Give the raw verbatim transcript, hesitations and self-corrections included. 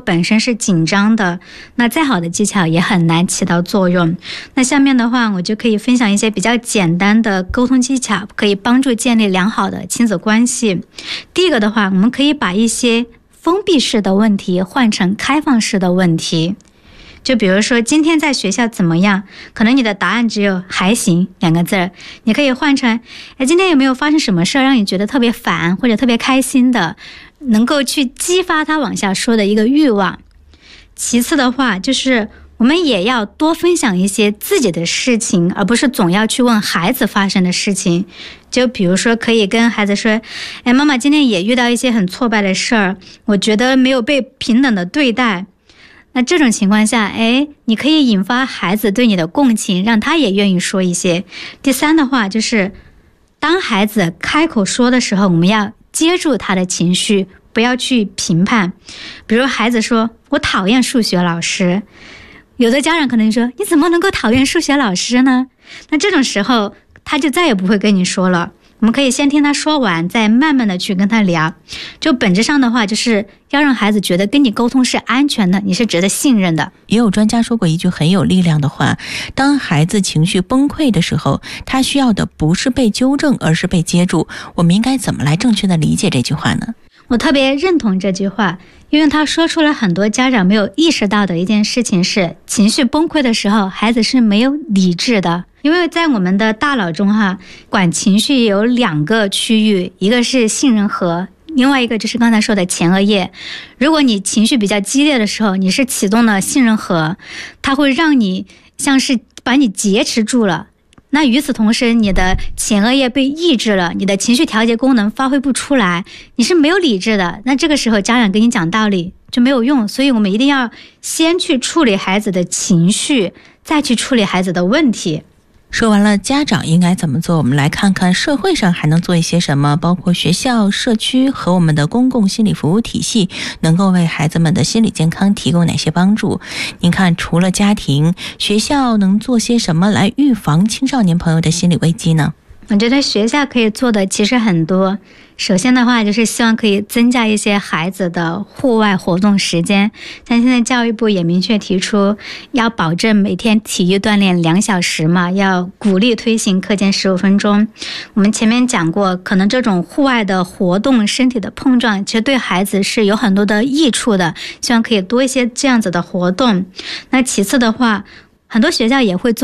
本身是紧张的，那再好的技巧也很难起到作用。那下面的话，我就可以分享一些比较简单的沟通技巧，可以帮助建立良好的亲子关系。第一个的话，我们可以把一些封闭式的问题换成开放式的问题。就比如说今天在学校怎么样，可能你的答案只有还行两个字，你可以换成哎，今天有没有发生什么事让你觉得特别烦或者特别开心的，能够去激发他往下说的一个欲望。其次的话，就是我们也要多分享一些自己的事情，而不是总要去问孩子发生的事情。就比如说可以跟孩子说，哎，妈妈今天也遇到一些很挫败的事儿，我觉得没有被平等的对待。那这种情况下，哎，你可以引发孩子对你的共情，让他也愿意说一些。第三的话，就是当孩子开口说的时候，我们要接住他的情绪，不要去评判。比如孩子说我讨厌数学老师，有的家长可能说你怎么能够讨厌数学老师呢？那这种时候他就再也不会跟你说了。我们可以先听他说完，再慢慢的去跟他聊。就本质上的话，就是要让孩子觉得跟你沟通是安全的，你是值得信任的。 也有专家说过一句很有力量的话，当孩子情绪崩溃的时候，他需要的不是被纠正，而是被接住。我们应该怎么来正确的理解这句话呢？ 我特别认同这句话，因为他说出了很多家长没有意识到的一件事情是，情绪崩溃的时候，孩子是没有理智的。因为在我们的大脑中哈，管情绪有两个区域，一个是杏仁核，另外一个就是刚才说的前额叶。如果你情绪比较激烈的时候，你是启动了杏仁核，它会让你像是把你劫持住了。那与此同时，你的前额叶被抑制了，你的情绪调节功能发挥不出来，你是没有理智的。那这个时候家长跟你讲道理就没有用，所以我们一定要先去处理孩子的情绪，再去处理孩子的问题。 说完了家长应该怎么做，我们来看看社会上还能做一些什么，包括学校、社区和我们的公共心理服务体系能够为孩子们的心理健康提供哪些帮助。您看，除了家庭，学校能做些什么来预防青少年朋友的心理危机呢？ 我觉得学校可以做的其实很多。首先的话，就是希望可以增加一些孩子的户外活动时间。像现在教育部也明确提出，要保证每天体育锻炼两小时嘛，要鼓励推行课间十五分钟。我们前面讲过，可能这种户外的活动、身体的碰撞，其实对孩子是有很多的益处的。希望可以多一些这样子的活动。那其次的话，很多学校也会做